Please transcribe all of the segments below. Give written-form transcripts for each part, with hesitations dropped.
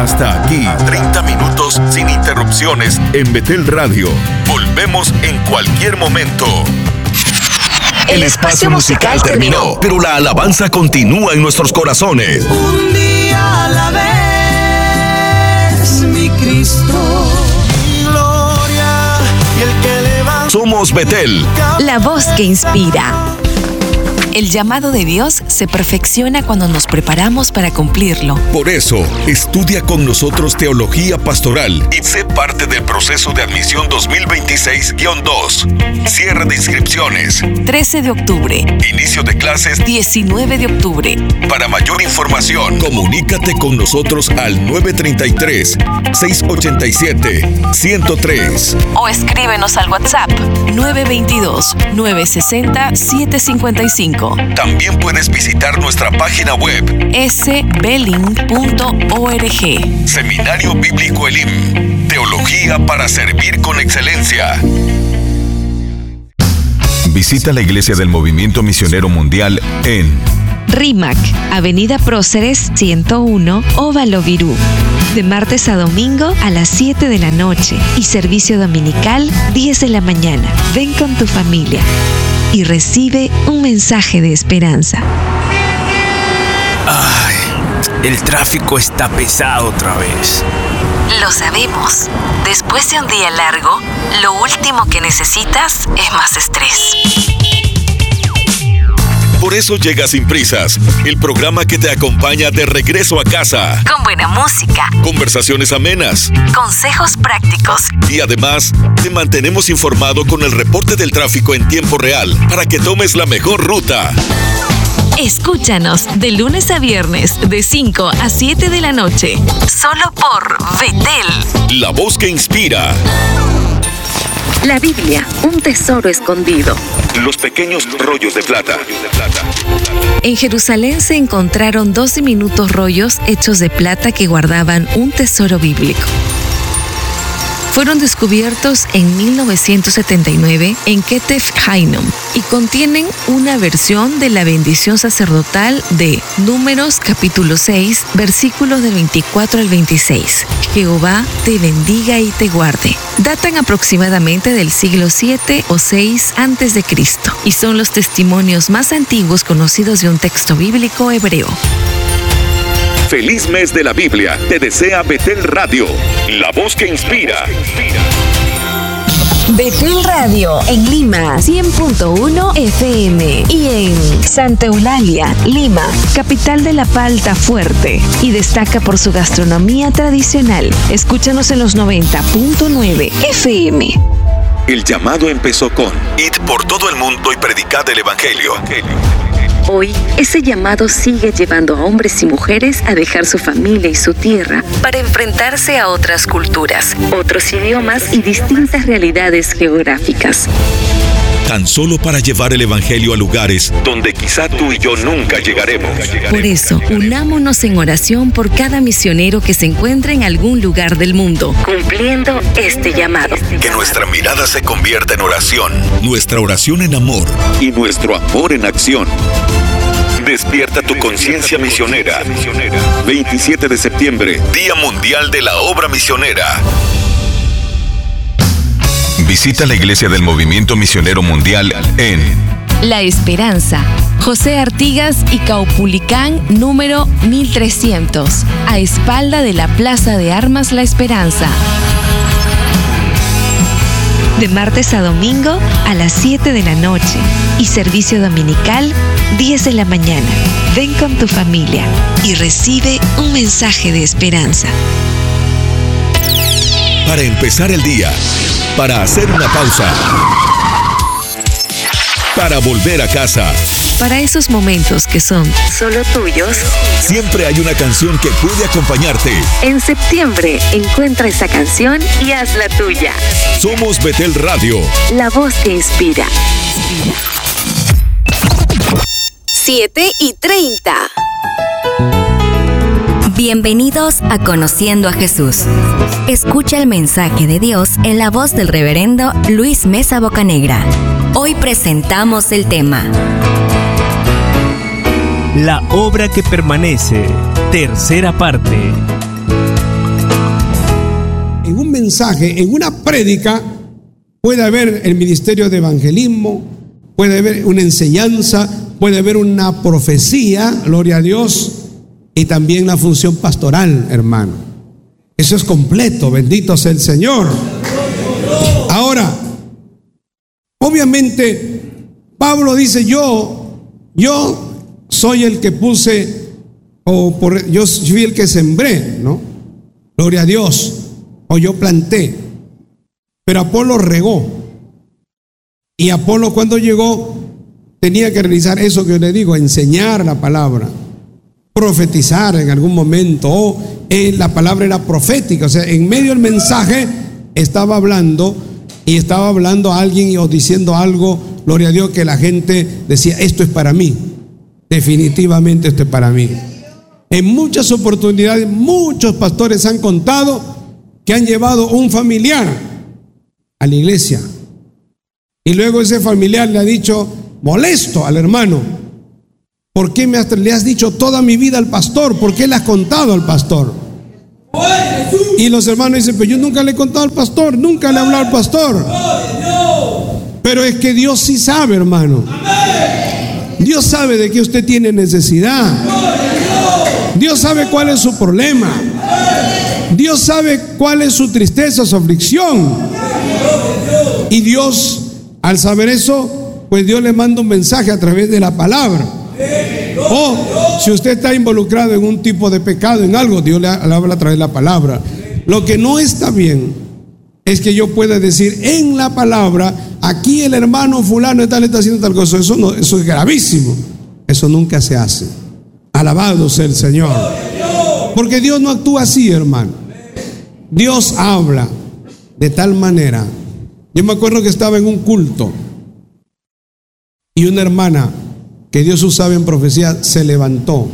Hasta aquí, 30 minutos sin interrupciones en Betel Radio. Volvemos en cualquier momento. El espacio musical terminó, pero la alabanza continúa en nuestros corazones. Un día a la vez, mi Cristo, gloria y el que levanta. Somos Betel, la voz que inspira. El llamado de Dios se perfecciona cuando nos preparamos para cumplirlo. Por eso, estudia con nosotros Teología Pastoral y sé parte del proceso de admisión 2026-2. Cierre de inscripciones 13 de octubre. Inicio de clases 19 de octubre. Para mayor información, comunícate con nosotros al 933-687-103 o escríbenos al WhatsApp 922-960-755. También puedes visitar nuestra página web sbelling.org. Seminario Bíblico Elim. Teología para servir con excelencia. Visita la Iglesia del Movimiento Misionero Mundial en RIMAC, Avenida Próceres 101, Óvalo Virú. De martes a domingo a las 7 de la noche y servicio dominical 10 de la mañana. Ven con tu familia y recibe un mensaje de esperanza. Ay, el tráfico está pesado otra vez. Lo sabemos. Después de un día largo, lo último que necesitas es más estrés. Por eso llega Sin Prisas, el programa que te acompaña de regreso a casa. Con buena música, conversaciones amenas, consejos prácticos. Y además, te mantenemos informado con el reporte del tráfico en tiempo real para que tomes la mejor ruta. Escúchanos de lunes a viernes de 5 a 7 de la noche. Solo por Betel. La voz que inspira. La Biblia, un tesoro escondido. Los pequeños rollos de plata. En Jerusalén se encontraron 2 diminutos rollos hechos de plata que guardaban un tesoro bíblico. Fueron descubiertos en 1979 en Ketef Hainom y contienen una versión de la bendición sacerdotal de Números capítulo 6, versículos del 24 al 26. Jehová te bendiga y te guarde. Datan aproximadamente del siglo 7 o 6 antes de Cristo y son los testimonios más antiguos conocidos de un texto bíblico hebreo. Feliz mes de la Biblia. Te desea Betel Radio, la voz que inspira. Betel Radio en Lima 100.1 FM y en Santa Eulalia, Lima, capital de la palta fuerte y destaca por su gastronomía tradicional. Escúchanos en los 90.9 FM. El llamado empezó con id por todo el mundo y predicad el Evangelio. Hoy, ese llamado sigue llevando a hombres y mujeres a dejar su familia y su tierra para enfrentarse a otras culturas, otros idiomas y distintas realidades geográficas. Tan solo para llevar el Evangelio a lugares donde quizá tú y yo nunca llegaremos. Por eso, unámonos en oración por cada misionero que se encuentre en algún lugar del mundo, cumpliendo este llamado. Que nuestra mirada se convierta en oración, nuestra oración en amor y nuestro amor en acción. Despierta tu conciencia misionera. 27 de septiembre, Día Mundial de la Obra Misionera. Visita la Iglesia del Movimiento Misionero Mundial en La Esperanza, José Artigas y Caupulicán, número 1300, a espalda de la Plaza de Armas La Esperanza. De martes a domingo a las 7 de la noche y servicio dominical 10 de la mañana. Ven con tu familia y recibe un mensaje de esperanza. Para empezar el día, para hacer una pausa, para volver a casa. Para esos momentos que son solo tuyos, siempre hay una canción que puede acompañarte. En septiembre, encuentra esa canción y hazla tuya. Somos Betel Radio, la voz que inspira. 7:30. Bienvenidos a Conociendo a Jesús. Escucha el mensaje de Dios en la voz del reverendo Luis Mesa Bocanegra. Hoy presentamos el tema La obra que permanece, tercera parte. en un mensaje, en una prédica, puede haber el ministerio de evangelismo, puede haber una enseñanza, puede haber una profecía, gloria a Dios, y también la función pastoral, hermano. Eso es completo, bendito sea el Señor. Ahora, obviamente, Pablo dice, yo soy el que puse, yo fui el que sembré, ¿no? Gloria a Dios. O yo planté. Pero Apolo regó. Y Apolo, cuando llegó, tenía que realizar eso que yo le digo, enseñar la palabra, profetizar en algún momento, o la palabra era profética, o sea, en medio del mensaje estaba hablando, y estaba hablando a alguien o diciendo algo, gloria a Dios, que la gente decía, esto es para mí, definitivamente esto es para mí. En muchas oportunidades, muchos pastores han contado que han llevado un familiar a la iglesia, y luego ese familiar le ha dicho, molesto al hermano, ¿por qué le has dicho toda mi vida al pastor? ¿Por qué le has contado al pastor? Y los hermanos dicen, pero yo nunca le he contado al pastor, nunca le he hablado al pastor. Pero es que Dios sí sabe, hermano. Dios sabe de qué usted tiene necesidad. Dios sabe cuál es su problema. Dios sabe cuál es su tristeza, su aflicción. Y Dios, al saber eso, pues Dios le manda un mensaje a través de la palabra. O si usted está involucrado en un tipo de pecado, en algo, Dios le habla a través de la palabra. Lo que no está bien es que yo pueda decir en la palabra, aquí el hermano fulano está haciendo tal cosa. Eso es gravísimo. Eso nunca se hace. Alabado sea el Señor. Porque Dios no actúa así, hermano. Dios habla de tal manera. Yo me acuerdo que estaba en un culto y una hermana que Dios usaba en profecía se levantó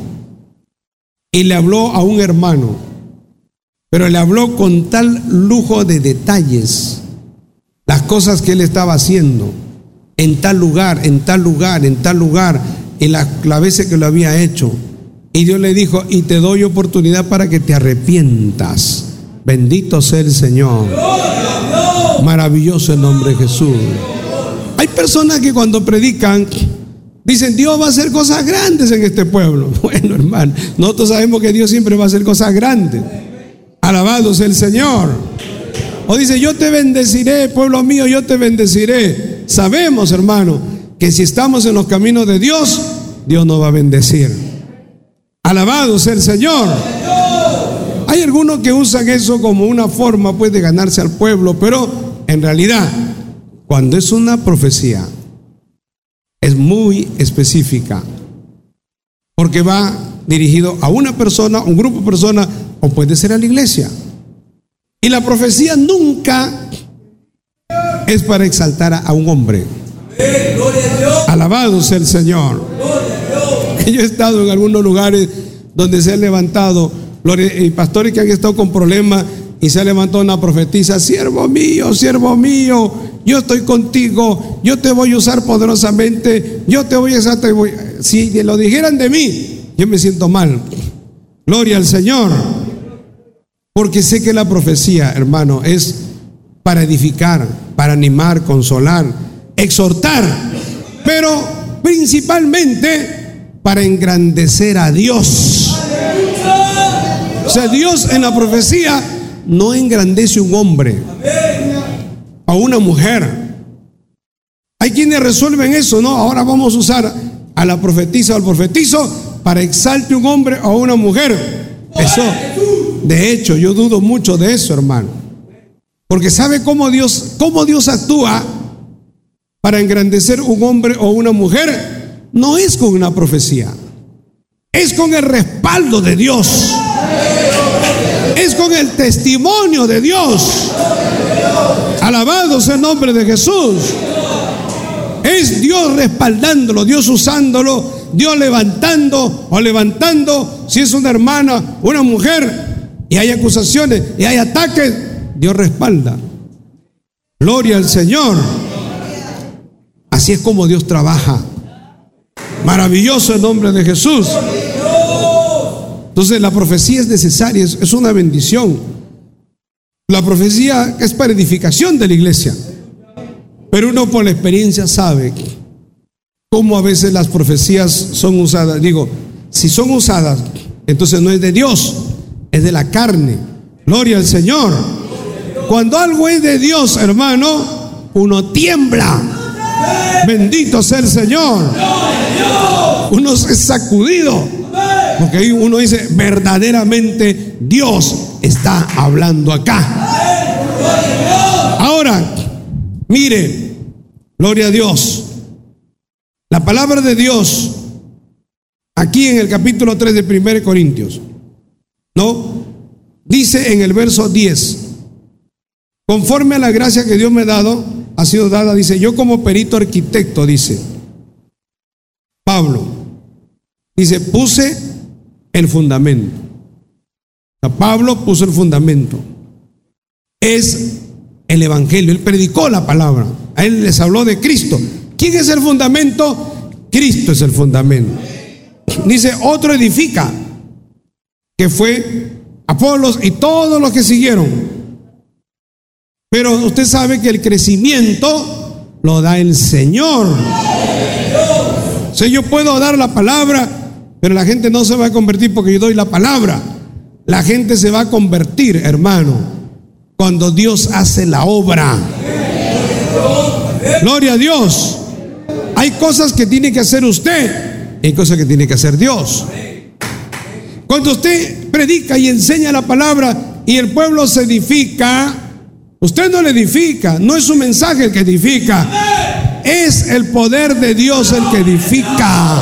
y le habló a un hermano, pero le habló con tal lujo de detalles, las cosas que él estaba haciendo en tal lugar, en tal lugar, en tal lugar, y las veces que lo había hecho. Y Dios le dijo, y te doy oportunidad para que te arrepientas. Bendito sea el Señor. Maravilloso el nombre de Jesús. Hay personas que cuando predican dicen, Dios va a hacer cosas grandes en este pueblo. Bueno, hermano, nosotros sabemos que Dios siempre va a hacer cosas grandes. Alabado sea el Señor. O dice, yo te bendeciré, pueblo mío, yo te bendeciré. Sabemos, hermano, que si estamos en los caminos de Dios, Dios nos va a bendecir. Alabado sea el Señor. Hay algunos que usan eso como una forma, pues, de ganarse al pueblo, pero en realidad, cuando es una profecía, es muy específica, porque va dirigido a una persona, un grupo de personas, o puede ser a la iglesia. Y la profecía nunca es para exaltar a un hombre. Alabado sea el Señor. Yo he estado en algunos lugares donde se han levantado y pastores que han estado con problemas y se ha levantado una profetisa, siervo mío, yo estoy contigo, yo te voy a usar poderosamente, yo te voy a usar, si lo dijeran de mí, yo me siento mal. Gloria al Señor. Porque sé que la profecía, hermano, es para edificar, para animar, consolar, exhortar, pero principalmente para engrandecer a Dios. O sea, Dios en la profecía no engrandece a un hombre, a una mujer. Hay quienes resuelven eso, ¿no? Ahora vamos a usar a la profetisa o al profetizo para exalte un hombre o a una mujer. Eso, de hecho, yo dudo mucho de eso, hermano. Porque ¿sabe cómo Dios actúa para engrandecer un hombre o una mujer? No es con una profecía, es con el respaldo de Dios, es con el testimonio de Dios. Alabado sea el nombre de Jesús. Es Dios respaldándolo, Dios usándolo, Dios levantando, si es una hermana, una mujer, y hay acusaciones y hay ataques, Dios respalda. Gloria al Señor. Así es como Dios trabaja. Maravilloso el nombre de Jesús. Entonces la profecía es necesaria, es una bendición. La profecía es para edificación de la iglesia. Pero uno por la experiencia sabe cómo a veces las profecías son usadas. Digo, si son usadas, entonces no es de Dios, es de la carne. Gloria al Señor. Cuando algo es de Dios, hermano, uno tiembla. Bendito sea el Señor. Uno es sacudido, porque ahí uno dice, verdaderamente Dios está hablando acá. Ahora, mire, gloria a Dios. La palabra de Dios, aquí en el capítulo 3 de 1 Corintios, ¿no? Dice en el verso 10, conforme a la gracia que Dios me ha dado, ha sido dada, dice, yo como perito arquitecto, dice Pablo, dice, puse el fundamento. O sea, Pablo puso el fundamento. Es el evangelio, él predicó la palabra, a él les habló de Cristo. ¿Quién es el fundamento? Cristo es el fundamento. Dice, otro edifica, que fue Apolos y todos los que siguieron. Pero usted sabe que el crecimiento lo da el Señor. O sea, yo puedo dar la palabra, pero la gente no se va a convertir porque yo doy la palabra. La gente se va a convertir, hermano, cuando Dios hace la obra. Gloria a Dios. Hay cosas que tiene que hacer usted, hay cosas que tiene que hacer Dios. Cuando usted predica y enseña la palabra y el pueblo se edifica, usted no le edifica, no es su mensaje el que edifica, es el poder de Dios el que edifica.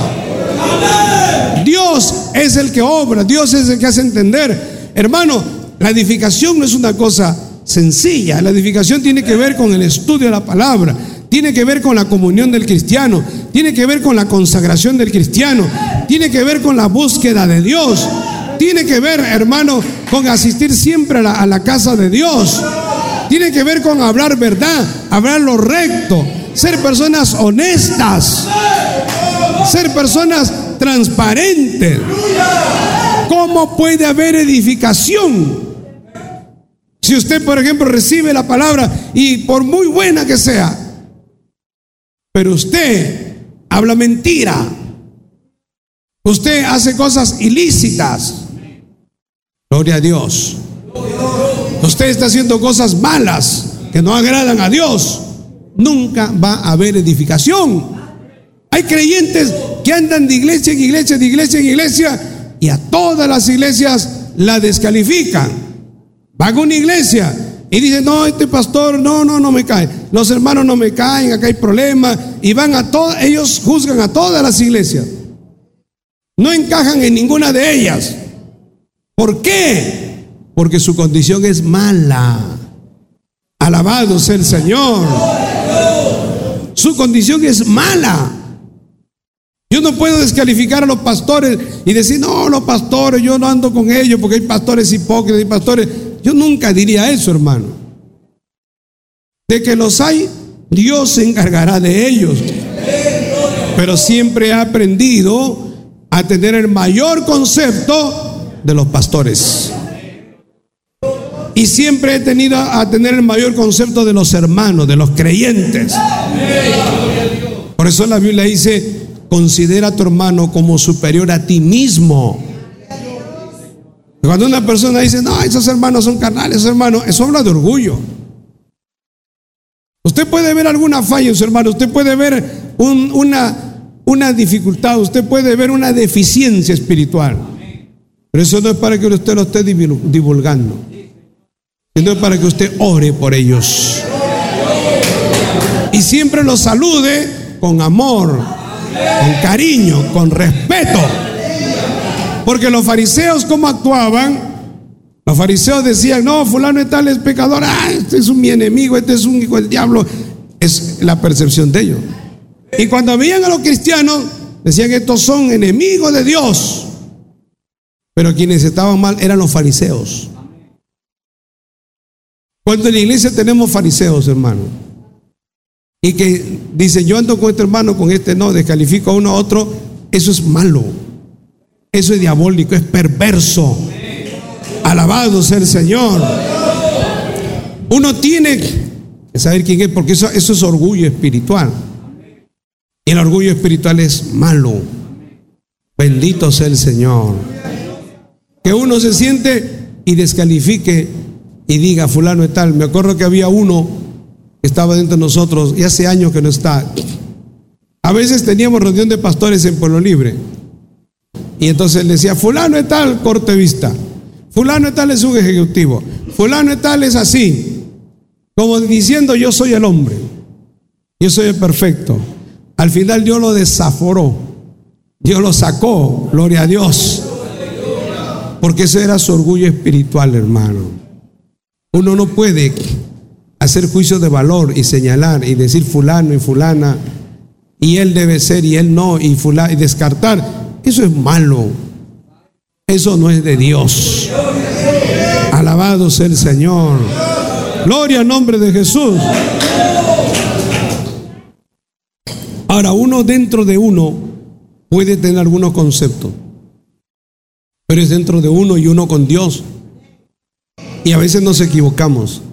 Dios es el que obra, Dios es el que hace entender. Hermano, la edificación no es una cosa sencilla, la edificación tiene que ver con el estudio de la palabra, tiene que ver con la comunión del cristiano, tiene que ver con la consagración del cristiano, tiene que ver con la búsqueda de Dios, tiene que ver, hermano, con asistir siempre a la casa de Dios, tiene que ver con hablar verdad, hablar lo recto, ser personas honestas, ser personas transparentes. ¿Cómo puede haber edificación si usted, por ejemplo, recibe la palabra y por muy buena que sea, pero usted habla mentira, usted hace cosas ilícitas? Gloria a Dios. Usted está haciendo cosas malas que no agradan a Dios, nunca va a haber edificación. Hay creyentes que andan de iglesia en iglesia, de iglesia en iglesia, y a todas las iglesias la descalifican. Van a una iglesia y dicen, no, este pastor, no me cae, los hermanos no me caen, acá hay problemas, y van a todas, ellos juzgan a todas las iglesias, no encajan en ninguna de ellas. ¿Por qué? Porque su condición es mala. Alabado sea el Señor. Su condición es mala. Yo no puedo descalificar a los pastores y decir, no, los pastores, yo no ando con ellos porque hay pastores hipócritas, hay pastores. Yo nunca diría eso, hermano. De que los hay, Dios se encargará de ellos. Pero siempre he aprendido a tener el mayor concepto de los pastores. Y siempre he tenido a tener el mayor concepto de los hermanos, de los creyentes. Por eso la Biblia dice, considera a tu hermano como superior a ti mismo. Cuando una persona dice, no, esos hermanos son carnales, esos hermanos, eso habla de orgullo. Usted puede ver alguna falla en su hermano, usted puede ver una dificultad, usted puede ver una deficiencia espiritual, pero eso no es para que usted lo esté divulgando, sino es para que usted ore por ellos y siempre los salude con amor, con cariño, con respeto. Porque los fariseos, ¿cómo actuaban? Los fariseos decían, no, fulano de tal es pecador, este es mi enemigo, este es un hijo del diablo. Es la percepción de ellos. Y cuando veían a los cristianos, decían, estos son enemigos de Dios. Pero quienes estaban mal eran los fariseos. Cuando en la iglesia tenemos fariseos, hermano, y que dicen, yo ando con este hermano, con este no, descalifico a uno a otro, eso es malo, eso es diabólico, es perverso. Alabado sea el Señor. Uno tiene que saber quién es, porque eso es orgullo espiritual. Y el orgullo espiritual es malo. Bendito sea el Señor. Que uno se siente y descalifique y diga fulano y tal. Me acuerdo que había uno que estaba dentro de nosotros y hace años que no está. A veces teníamos reunión de pastores en Pueblo Libre y entonces le decía fulano y tal, corte vista, fulano y tal es un ejecutivo, fulano y tal es así, como diciendo yo soy el hombre, yo soy el perfecto. Al final Dios lo desaforó, Dios lo sacó, gloria a Dios, porque ese era su orgullo espiritual, hermano. Uno no puede hacer juicio de valor y señalar y decir fulano y fulana, y él debe ser y él no, y fulano, y descartar. Eso es malo. Eso no es de Dios. Alabado sea el Señor. Gloria al nombre de Jesús. Ahora, uno dentro de uno puede tener algunos conceptos, pero es dentro de uno y uno con Dios. Y a veces nos equivocamos.